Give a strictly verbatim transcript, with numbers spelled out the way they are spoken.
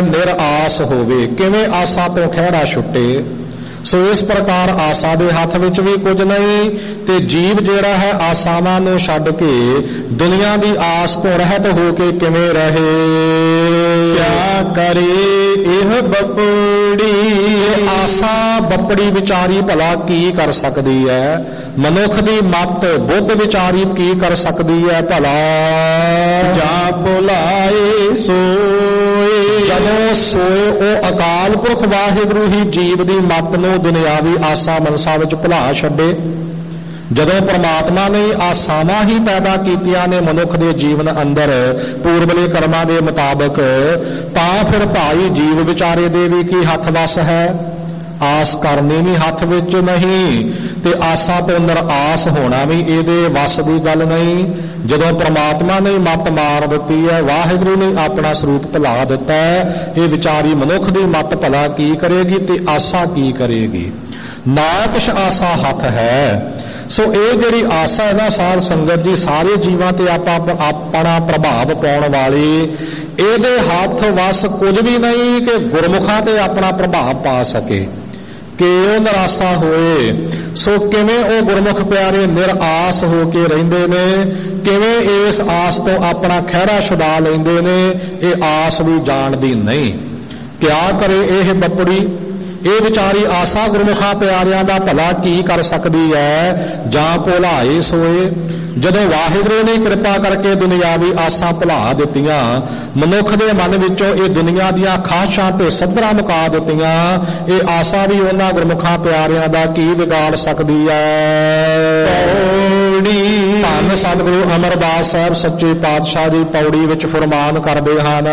ਨਿਰਾਸ ਹੋਵੇ। ਕਿਵੇਂ ਆਸਾ ਤੋਂ ਖਹਿੜਾ ਛੁੱਟੇ। ਸੋ ਇਸ ਪ੍ਰਕਾਰ ਆਸਾ ਦੇ ਹੱਥ ਵਿੱਚ ਵੀ ਕੁਝ ਨਹੀਂ, ਤੇ ਜੀਵ ਜਿਹੜਾ ਹੈ ਆਸਾਵਾਂ ਨੂੰ ਛੱਡ ਕੇ ਦੁਨੀਆ ਦੀ ਆਸ ਤੋਂ ਰਹਿਤ ਹੋ ਕੇ ਕਿਵੇਂ ਰਹੇ। ਕਿਆ ਕਰੇ ਇਹ ਬੱਪੜੀ। ਇਹ ਆਸਾ ਬੱਪੜੀ ਵਿਚਾਰੀ ਭਲਾ ਕੀ ਕਰ ਸਕਦੀ ਹੈ। ਮਨੁੱਖ ਦੀ ਮੱਤ ਬੁੱਧ ਵਿਚਾਰੀ ਕੀ ਕਰ ਸਕਦੀ ਹੈ ਭਲਾ। ਜਾਂ ਭੁਲਾਏ ਸੋਏ। ਜਦੋਂ ਸੋਏ ਉਹ ਅਕਾਲ ਪੁਰਖ ਵਾਹਿਗੁਰੂ ਹੀ ਜੀਵ ਦੀ ਮੱਤ ਨੂੰ ਦੁਨਿਆਵੀ ਆਸਾ ਮਨਸਾ ਵਿੱਚ ਭੁਲਾ ਛੱਡੇ। ਜਦੋਂ ਪ੍ਰਮਾਤਮਾ ਨੇ ਆਸਾਵਾਂ ਹੀ ਪੈਦਾ ਕੀਤੀਆਂ ਨੇ ਮਨੁੱਖ ਦੇ ਜੀਵਨ ਅੰਦਰ ਪੂਰਬਲੇ ਕਰਮਾਂ ਦੇ ਮੁਤਾਬਕ, ਤਾਂ ਫਿਰ ਭਾਈ ਜੀਵ ਵਿਚਾਰੇ ਦੇ ਵੀ ਕੀ ਹੱਥ ਵੱਸ ਹੈ। ਆਸ ਕਰਨੀ ਵੀ ਹੱਥ ਵਿੱਚ ਨਹੀਂ, ਤੇ ਆਸਾ ਤੋਂ ਨਿਰਾਸ ਹੋਣਾ ਵੀ ਇਹਦੇ ਵੱਸ ਦੀ ਗੱਲ ਨਹੀਂ। ਜਦੋਂ ਪ੍ਰਮਾਤਮਾ ਨੇ ਮੱਤ ਮਾਰ ਦਿੱਤੀ ਹੈ, ਵਾਹਿਗੁਰੂ ਨੇ ਆਪਣਾ ਸਰੂਪ ਭੁਲਾ ਦਿੱਤਾ ਹੈ, ਇਹ ਵਿਚਾਰੀ ਮਨੁੱਖ ਦੀ ਮੱਤ ਭਲਾ ਕੀ ਕਰੇਗੀ ਤੇ ਆਸਾ ਕੀ ਕਰੇਗੀ। ਨਾ ਕੁਛ ਆਸਾ ਹੱਥ ਹੈ। ਸੋ ਇਹ ਜਿਹੜੀ ਆਸਾ ਹੈ ਨਾ ਸਾਧ ਸੰਗਤ ਜੀ, ਸਾਰੇ ਜੀਵਾਂ ਤੇ ਆਪਾਂ ਆਪਣਾ ਪ੍ਰਭਾਵ ਪਾਉਣ ਵਾਲੀ, ਇਹਦੇ ਹੱਥ ਵੱਸ ਕੁਝ ਵੀ ਨਹੀਂ ਕਿ ਗੁਰਮੁਖਾਂ ਤੇ ਆਪਣਾ ਪ੍ਰਭਾਵ ਪਾ ਸਕੇ, ਕਿ ਉਹ ਨਿਰਾਸ਼ਾ ਹੋਏ। ਸੋ ਕਿਵੇਂ ਉਹ ਗੁਰਮੁਖ ਪਿਆਰੇ ਨਿਰਾਸ ਹੋ ਕੇ ਰਹਿੰਦੇ ਨੇ, ਕਿਵੇਂ ਇਸ ਆਸ ਤੋਂ ਆਪਣਾ ਖਹਿੜਾ ਛੁਡਾ ਲੈਂਦੇ ਨੇ, ਇਹ ਆਸ ਵੀ ਜਾਣਦੀ ਨਹੀਂ। ਕਿਆ ਕਰੇ ਇਹ ਬੱਪੜੀ। ਇਹ ਵਿਚਾਰੀ ਆਸਾ ਗੁਰਮੁਖਾਂ ਪਿਆਰਿਆਂ ਦਾ ਭਲਾ ਕੀ ਕਰ ਸਕਦੀ ਹੈ। ਜਾਂ ਭੁਲਾਏ ਸੋਏ। ਜਦੋਂ ਵਾਹਿਗੁਰੂ ਨੇ ਕਿਰਪਾ ਕਰਕੇ ਦੁਨਿਆਵੀ ਆਸਾਂ ਭੁਲਾ ਦਿੱਤੀਆਂ, ਮਨੁੱਖ ਦੇ ਮਨ ਵਿੱਚੋਂ ਇਹ ਦੁਨੀਆ ਦੀਆਂ ਖਾਸ਼ਾਂ ਤੇ ਸੱਧਰਾਂ ਮੁਕਾ ਦਿੱਤੀਆਂ, ਇਹ ਆਸਾ ਵੀ ਉਹਨਾਂ ਗੁਰਮੁਖਾਂ ਪਿਆਰਿਆਂ ਦਾ ਕੀ ਵਿਗਾੜ ਸਕਦੀ ਹੈ। ਪੌੜੀ। ਧੰਨ ਸਤਿਗੁਰੂ ਅਮਰਦਾਸ ਸਾਹਿਬ ਸੱਚੇ ਪਾਤਸ਼ਾਹ ਜੀ ਪੌੜੀ ਵਿੱਚ ਫਰਮਾਨ ਕਰਦੇ ਹਨ,